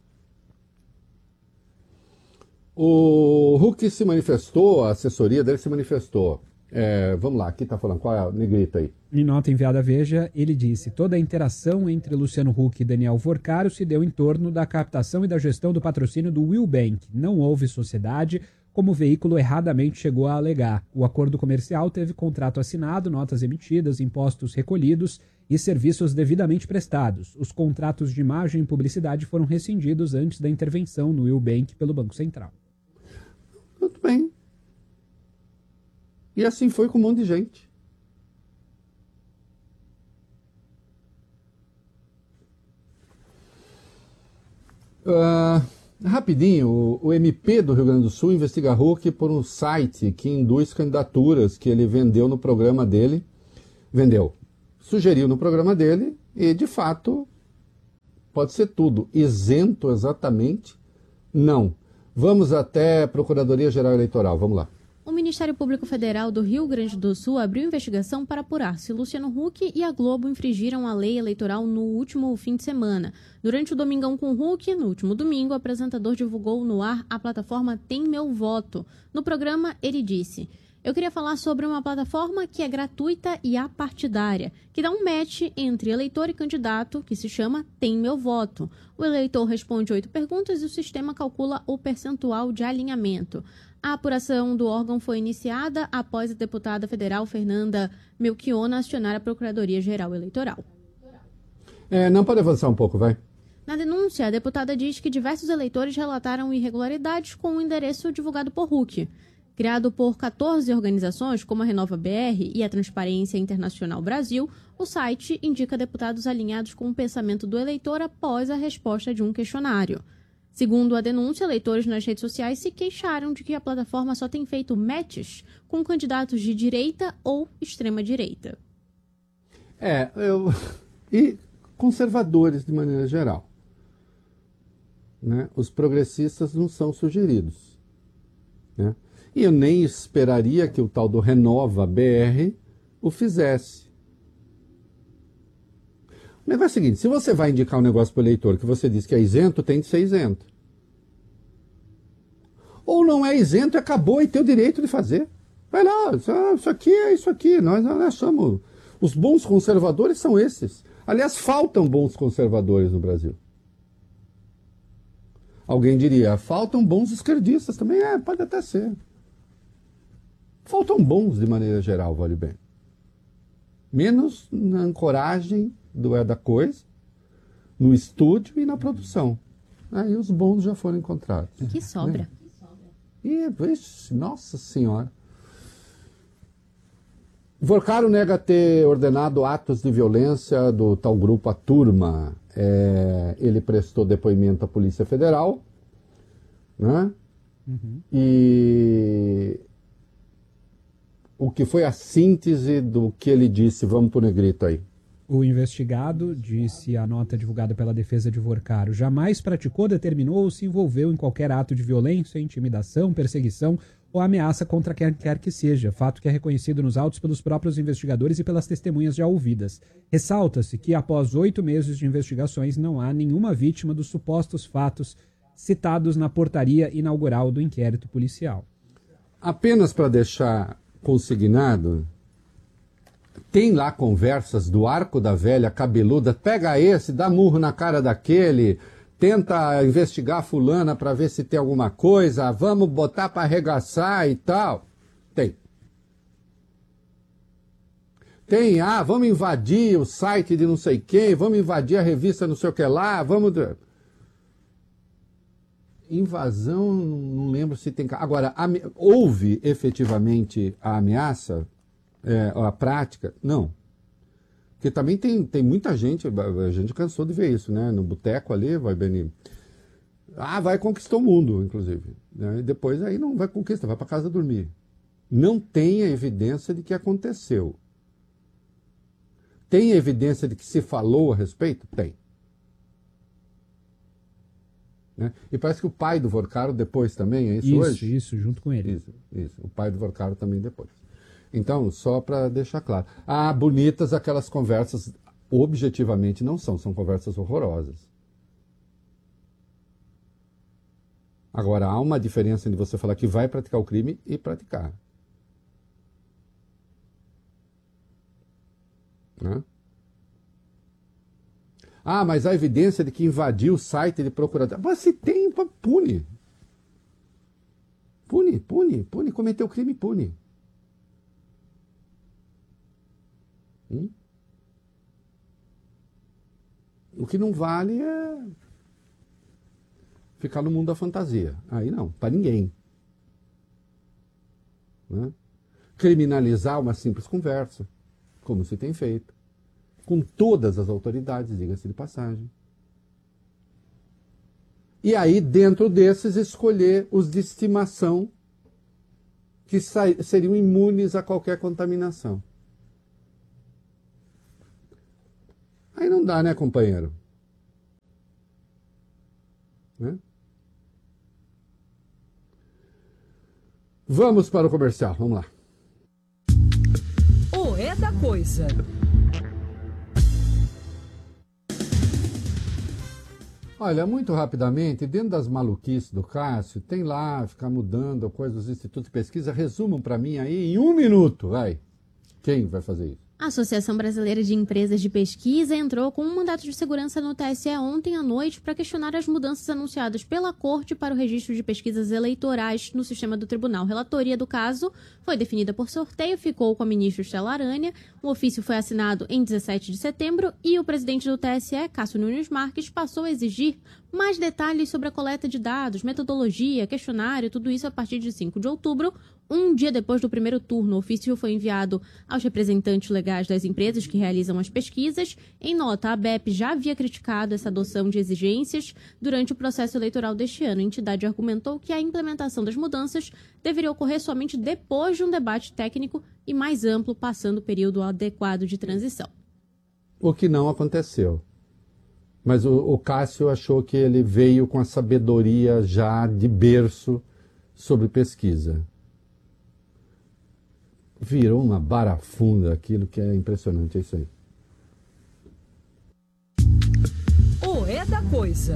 O Huck se manifestou, a assessoria dele se manifestou. Vamos lá, aqui está falando, qual é a negrita aí? Em nota enviada à Veja, ele disse: toda a interação entre Luciano Huck e Daniel Vorcaro se deu em torno da captação e da gestão do patrocínio do Will Bank. Não houve sociedade, como o veículo erradamente chegou a alegar. O acordo comercial teve contrato assinado, notas emitidas, impostos recolhidos e serviços devidamente prestados. Os contratos de imagem e publicidade foram rescindidos antes da intervenção no Will Bank pelo Banco Central. Tudo bem. E assim foi com um monte de gente. Rapidinho, o MP do Rio Grande do Sul investiga Huck por um site que induz candidaturas que ele vendeu no programa dele. Vendeu. sugeriu no programa dele e, de fato, pode ser tudo. Isento exatamente? Não. Vamos até a Procuradoria-Geral Eleitoral. Vamos lá. O Ministério Público Federal do Rio Grande do Sul abriu investigação para apurar se Luciano Huck e a Globo infringiram a lei eleitoral no último fim de semana. Durante o Domingão com Huck, no último domingo, o apresentador divulgou no ar a plataforma Tem Meu Voto. No programa, ele disse: "Eu queria falar sobre uma plataforma que é gratuita e apartidária, que dá um match entre eleitor e candidato, que se chama Tem Meu Voto. O eleitor responde 8 perguntas e o sistema calcula o percentual de alinhamento. A apuração do órgão foi iniciada após a deputada federal Fernanda Melchiona acionar a Procuradoria-Geral Eleitoral." Não pode avançar um pouco, vai? Na denúncia, a deputada diz que diversos eleitores relataram irregularidades com o endereço divulgado por Huck. Criado por 14 organizações, como a Renova BR e a Transparência Internacional Brasil, o site indica deputados alinhados com o pensamento do eleitor após a resposta de um questionário. Segundo a denúncia, eleitores nas redes sociais se queixaram de que a plataforma só tem feito matches com candidatos de direita ou extrema-direita. E conservadores de maneira geral. Né? Os progressistas não são sugeridos. Né? E eu nem esperaria que o tal do Renova BR o fizesse. O negócio é o seguinte: se você vai indicar um negócio para o eleitor que você diz que é isento, tem de ser isento. Ou não é isento e acabou e tem o direito de fazer. Vai lá, isso aqui é isso aqui. Nós somos... Os bons conservadores são esses. Aliás, faltam bons conservadores no Brasil. Alguém diria, faltam bons esquerdistas também. Pode até ser. Faltam bons de maneira geral, vale bem. Menos na ancoragem da coisa, no estúdio e na produção. Aí os bons já foram encontrados. Que sobra. E, nossa senhora. Vorcaro nega ter ordenado atos de violência do tal grupo A Turma. Ele prestou depoimento à Polícia Federal, né? E o que foi a síntese do que ele disse? Vamos pro negrito aí. O investigado, disse a nota divulgada pela defesa de Vorcaro, jamais praticou, determinou ou se envolveu em qualquer ato de violência, intimidação, perseguição ou ameaça contra quem quer que seja, fato que é reconhecido nos autos pelos próprios investigadores e pelas testemunhas já ouvidas. Ressalta-se que, após 8 meses de investigações, não há nenhuma vítima dos supostos fatos citados na portaria inaugural do inquérito policial. Apenas para deixar consignado, tem lá conversas do arco da velha cabeluda, pega esse, dá murro na cara daquele, tenta investigar fulana para ver se tem alguma coisa, vamos botar para arregaçar e tal. Tem, vamos invadir o site de não sei quem, vamos invadir a revista não sei o que lá, vamos... Invasão, não lembro se tem... Agora, houve efetivamente a ameaça, a prática? Não. Porque também tem muita gente, a gente cansou de ver isso, né? No boteco ali, vai conquistar o mundo, inclusive. Né? E depois aí não vai conquistar, vai para casa dormir. Não tem a evidência de que aconteceu. Tem evidência de que se falou a respeito? Tem. Né? E parece que o pai do Vorcaro depois também, é isso hoje? Isso, junto com ele. Isso. O pai do Vorcaro também depois. Então, só para deixar claro. Bonitas aquelas conversas, objetivamente não são conversas horrorosas. Agora, há uma diferença entre você falar que vai praticar o crime e praticar. Né? Mas há evidência de que invadiu o site de procurador. Mas se tem, pune. Pune. Cometeu crime, pune. O que não vale é ficar no mundo da fantasia. Aí não, para ninguém. Né? Criminalizar uma simples conversa, como se tem feito. Com todas as autoridades, diga-se de passagem. E aí, dentro desses, escolher os de estimação que seriam imunes a qualquer contaminação. Aí não dá, né, companheiro? Né? Vamos para o comercial, vamos lá. O É da Coisa. Olha, muito rapidamente, dentro das maluquices do Cássio, tem lá, ficar mudando coisas dos institutos de pesquisa. Resumam para mim aí em 1 minuto, vai. Quem vai fazer isso? A Associação Brasileira de Empresas de Pesquisa entrou com um mandato de segurança no TSE ontem à noite para questionar as mudanças anunciadas pela Corte para o registro de pesquisas eleitorais no sistema do tribunal. A relatoria do caso foi definida por sorteio, ficou com a ministra Estela Aranha. O ofício foi assinado em 17 de setembro e o presidente do TSE, Cássio Nunes Marques, passou a exigir mais detalhes sobre a coleta de dados, metodologia, questionário, tudo isso a partir de 5 de outubro, um dia depois do primeiro turno. O ofício foi enviado aos representantes legais das empresas que realizam as pesquisas. Em nota, a ABEP já havia criticado essa adoção de exigências durante o processo eleitoral deste ano. A entidade argumentou que a implementação das mudanças deveria ocorrer somente depois de um debate técnico e mais amplo, passando o período adequado de transição. O que não aconteceu. Mas o Cássio achou que ele veio com a sabedoria já de berço sobre pesquisa. Virou uma barafunda aquilo que é impressionante, é isso aí. O É da Coisa.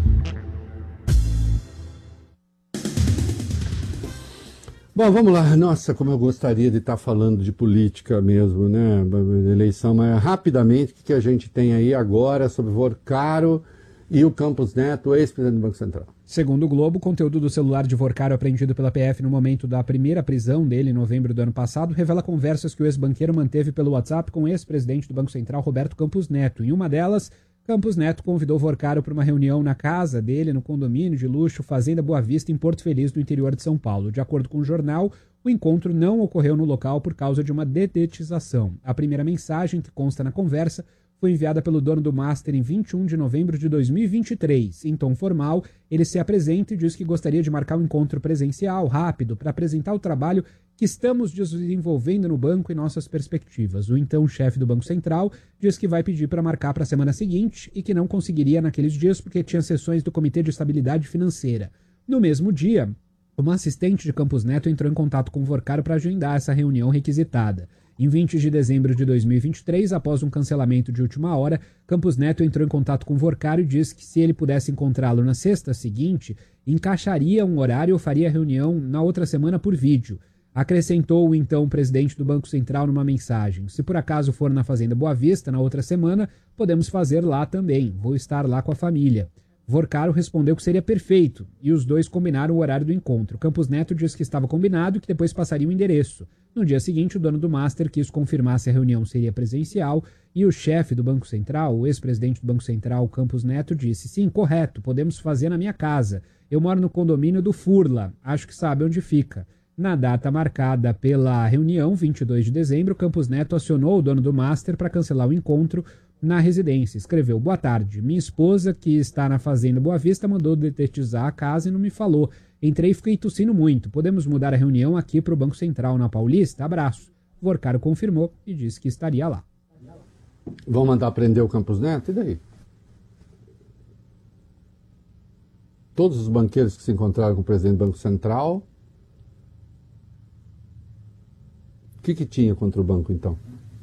Bom, vamos lá. Nossa, como eu gostaria de estar falando de política mesmo, né? Eleição, mas rapidamente, o que a gente tem aí agora sobre Vorcaro e o Campos Neto, ex-presidente do Banco Central? Segundo o Globo, o conteúdo do celular de Vorcaro apreendido pela PF no momento da primeira prisão dele em novembro do ano passado revela conversas que o ex-banqueiro manteve pelo WhatsApp com o ex-presidente do Banco Central, Roberto Campos Neto. Em uma delas, Campos Neto convidou Vorcaro para uma reunião na casa dele, no condomínio de luxo Fazenda Boa Vista, em Porto Feliz, no interior de São Paulo. De acordo com o jornal, o encontro não ocorreu no local por causa de uma dedetização. A primeira mensagem, que consta na conversa, foi enviada pelo dono do Master em 21 de novembro de 2023. Em tom formal, ele se apresenta e diz que gostaria de marcar um encontro presencial, rápido, para apresentar o trabalho que estamos desenvolvendo no banco e nossas perspectivas. O então chefe do Banco Central diz que vai pedir para marcar para a semana seguinte e que não conseguiria naqueles dias porque tinha sessões do Comitê de Estabilidade Financeira. No mesmo dia, uma assistente de Campos Neto entrou em contato com o Vorcaro para agendar essa reunião requisitada. Em 20 de dezembro de 2023, após um cancelamento de última hora, Campos Neto entrou em contato com o Vorcaro e disse que se ele pudesse encontrá-lo na sexta seguinte, encaixaria um horário ou faria a reunião na outra semana por vídeo. Acrescentou o então presidente do Banco Central numa mensagem: se por acaso for na Fazenda Boa Vista na outra semana, podemos fazer lá também, vou estar lá com a família. Vorcaro respondeu que seria perfeito e os dois combinaram o horário do encontro. Campos Neto disse que estava combinado e que depois passaria o endereço. No dia seguinte, o dono do Master quis confirmar se a reunião seria presencial e o chefe do Banco Central, o ex-presidente do Banco Central, Campos Neto, disse: sim, correto, podemos fazer na minha casa. Eu moro no condomínio do Furla, acho que sabe onde fica. Na data marcada pela reunião, 22 de dezembro, Campos Neto acionou o dono do Master para cancelar o encontro na residência. Escreveu: boa tarde, minha esposa, que está na Fazenda Boa Vista, mandou detetizar a casa e não me falou. Entrei e fiquei tossindo muito. Podemos mudar a reunião aqui para o Banco Central na Paulista? Abraço. Vorcaro confirmou e disse que estaria lá. Vão mandar prender o Campos Neto? E daí? Todos os banqueiros que se encontraram com o presidente do Banco Central, o que tinha contra o banco, então?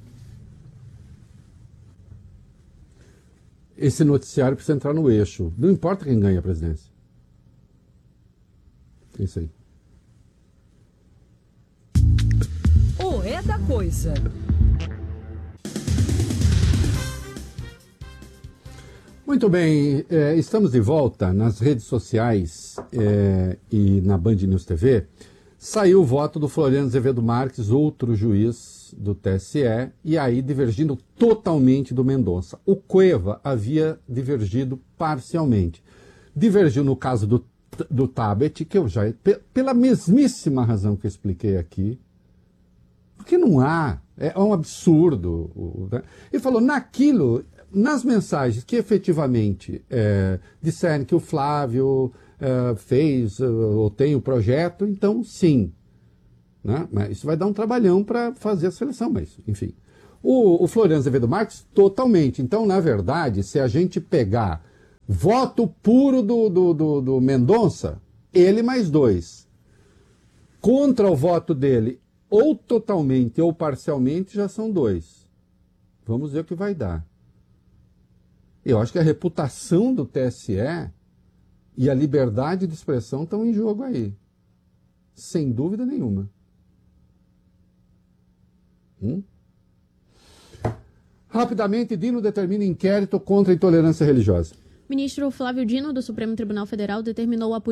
Esse noticiário precisa entrar no eixo. Não importa quem ganha a presidência. É isso aí. O É da Coisa. Muito bem, estamos de volta nas redes sociais e na Band News TV. Saiu o voto do Floriano Azevedo Marques, outro juiz do TSE, e aí divergindo totalmente do Mendonça. O Cueva havia divergido parcialmente. Divergiu no caso do Tabet, que eu já, pela mesmíssima razão que eu expliquei aqui, porque não há, é um absurdo. Né? Ele falou nas mensagens que efetivamente disseram que o Flávio fez ou tem o projeto, então sim. Né? Mas isso vai dar um trabalhão para fazer a seleção, mas enfim. O Floriano Azevedo Marques, totalmente. Então, na verdade, se a gente pegar voto puro do Mendonça, ele mais 2. Contra o voto dele, ou totalmente ou parcialmente, já são 2. Vamos ver o que vai dar. Eu acho que a reputação do TSE e a liberdade de expressão estão em jogo aí. Sem dúvida nenhuma. Rapidamente, Dino determina inquérito contra a intolerância religiosa. Ministro Flávio Dino, do Supremo Tribunal Federal, determinou a